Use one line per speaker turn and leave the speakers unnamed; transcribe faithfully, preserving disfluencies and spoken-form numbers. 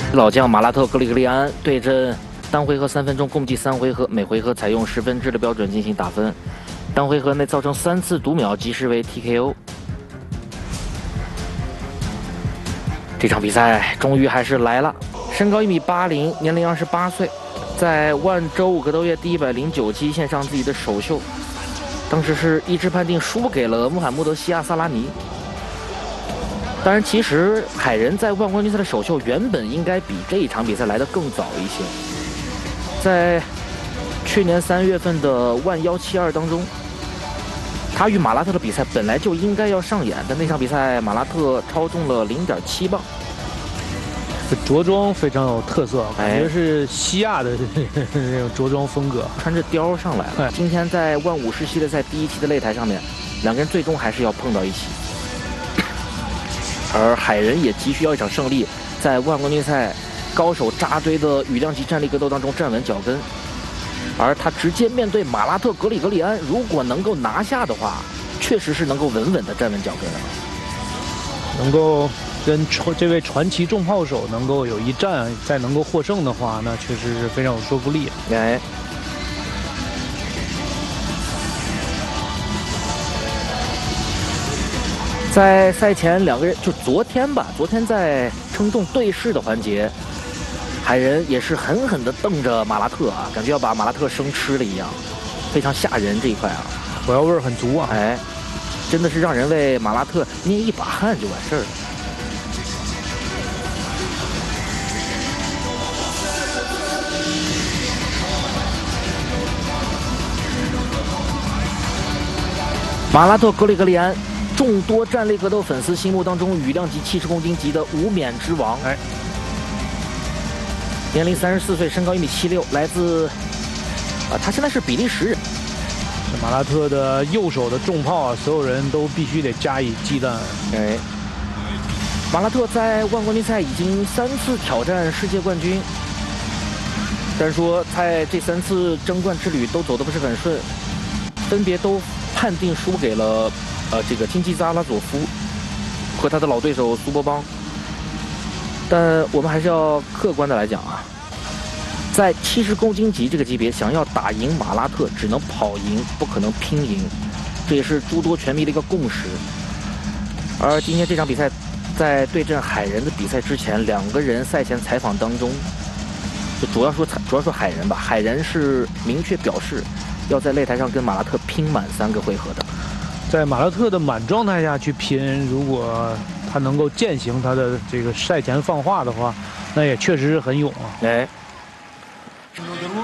老将马拉特·格里格利安对阵单回合三分钟，共计三回合，每回合采用十分制的标准进行打分，单回合内造成三次读秒即视为 T K O。这场比赛终于还是来了，身高一米八零，年龄二十八岁，在万州五格斗业第一百零九期献上自己的首秀，当时是一致判定输给了穆罕默德·西亚·萨拉尼。当然，其实海人在万冠军赛的首秀原本应该比这一场比赛来得更早一些。在去年三月份的万幺七二当中，他与马拉特的比赛本来就应该要上演，但那场比赛马拉特超重了零点七磅。
着装非常有特色，感觉是西亚的那种着装风格，
穿着貂上来了。今天在万五十系列赛第一期的擂台上面，两个人最终还是要碰到一起。而海人也急需要一场胜利，在万冠军赛高手扎堆的羽量级站立格斗当中站稳脚跟。而他直接面对马拉特·格里格利安，如果能够拿下的话，确实是能够稳稳的站稳脚跟，
能够跟这位传奇重炮手能够有一战，再能够获胜的话，那确实是非常有说服力。
哎。在赛前两个人就昨天吧，昨天在称重对视的环节，海人也是狠狠地瞪着马拉特啊，感觉要把马拉特生吃了一样，非常吓人这一块啊，
火药味很足啊！
哎，真的是让人为马拉特捏一把汗就完事儿了。马拉特·格里格利安。众多站立格斗粉丝心目当中羽量级七十公斤级的无冕之王，哎，年龄三十四岁，身高一米七六，来自啊，他现在是比利时人。
马拉特的右手的重炮啊，所有人都必须得加以忌惮。
哎，马拉特在万冠军赛已经三次挑战世界冠军，但是说在这三次争冠之旅都走得不是很顺，分别都判定输给了。呃，这个金基扎拉佐夫和他的老对手苏波邦，但我们还是要客观的来讲啊，在七十公斤级这个级别，想要打赢马拉特，只能跑赢，不可能拼赢，这也是诸多拳迷的一个共识。而今天这场比赛，在对阵海人的比赛之前，两个人赛前采访当中，就主要说主要说海人吧，海人是明确表示要在擂台上跟马拉特拼满三个回合的。
在马拉特的满状态下去拼，如果他能够践行他的这个赛前放话的话，那也确实是很勇啊。
哎。